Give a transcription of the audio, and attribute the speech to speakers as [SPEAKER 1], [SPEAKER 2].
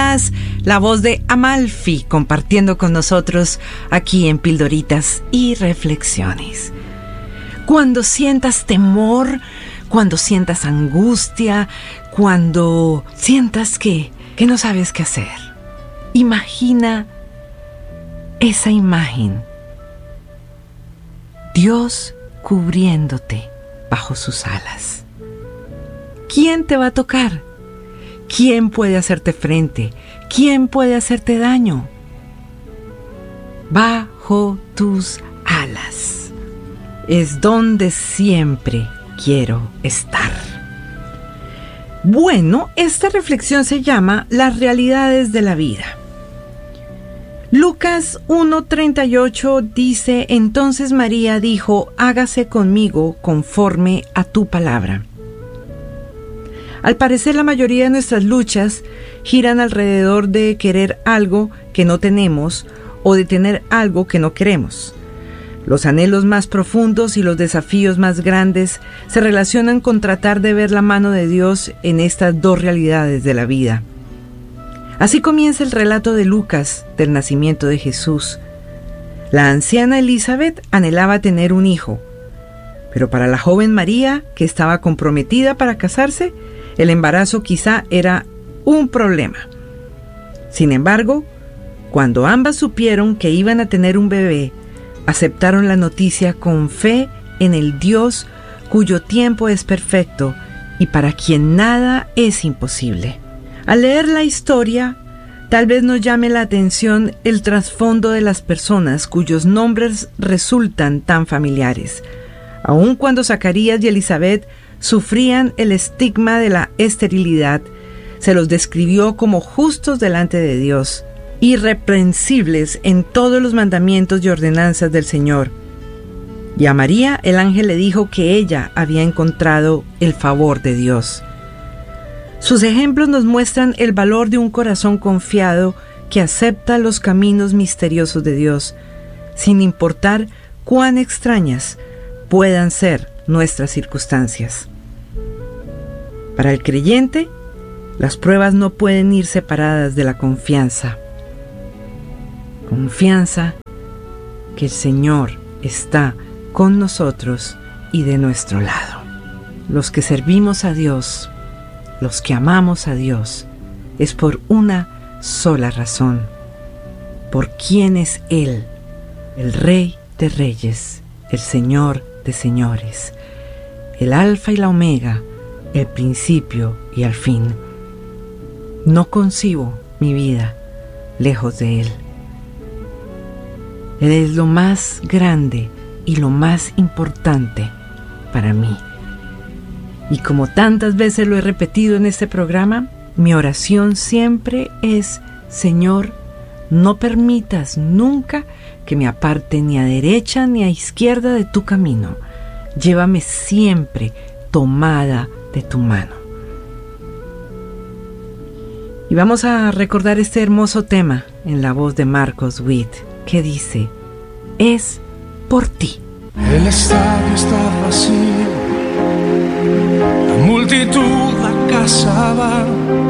[SPEAKER 1] más la voz de Amalfi compartiendo con nosotros aquí en Pildoritas y Reflexiones. Cuando sientas temor, cuando sientas angustia, cuando sientas que no sabes qué hacer, imagina esa imagen. Dios cubriéndote bajo sus alas. ¿Quién te va a tocar? ¿Quién puede hacerte frente? ¿Quién puede hacerte daño? Bajo tus alas es donde siempre quiero estar. Bueno, esta reflexión se llama Las realidades de la vida. Lucas 1:38 dice: Entonces María dijo: hágase conmigo conforme a tu palabra. Al parecer, la mayoría de nuestras luchas giran alrededor de querer algo que no tenemos o de tener algo que no queremos. Los anhelos más profundos y los desafíos más grandes se relacionan con tratar de ver la mano de Dios en estas dos realidades de la vida. Así comienza el relato de Lucas del nacimiento de Jesús. La anciana Elizabeth anhelaba tener un hijo, pero para la joven María, que estaba comprometida para casarse, el embarazo quizá era un problema. Sin embargo, cuando ambas supieron que iban a tener un bebé, aceptaron la noticia con fe en el Dios cuyo tiempo es perfecto y para quien nada es imposible. Al leer la historia, tal vez nos llame la atención el trasfondo de las personas cuyos nombres resultan tan familiares. Aun cuando Zacarías y Elizabeth sufrían el estigma de la esterilidad, se los describió como justos delante de Dios, irreprensibles en todos los mandamientos y ordenanzas del Señor. Y a María el ángel le dijo que ella había encontrado el favor de Dios. Sus ejemplos nos muestran el valor de un corazón confiado que acepta los caminos misteriosos de Dios, sin importar cuán extrañas puedan ser nuestras circunstancias. Para el creyente, las pruebas no pueden ir separadas de la confianza. Confianza que el Señor está con nosotros y de nuestro lado. Los que servimos a Dios, los que amamos a Dios, es por una sola razón: por quién es Él, el Rey de Reyes, el Señor de Señores, el Alfa y la Omega, el principio y el fin. No concibo mi vida lejos de Él. Él es lo más grande y lo más importante para mí. Y como tantas veces lo he repetido en este programa, mi oración siempre es: Señor, no permitas nunca que me aparte ni a derecha ni a izquierda de tu camino. Llévame siempre tomada de tu mano. Y vamos a recordar este hermoso tema en la voz de Marcos Witt, que dice: es por ti.
[SPEAKER 2] El estadio está vacío, la multitud a casa va.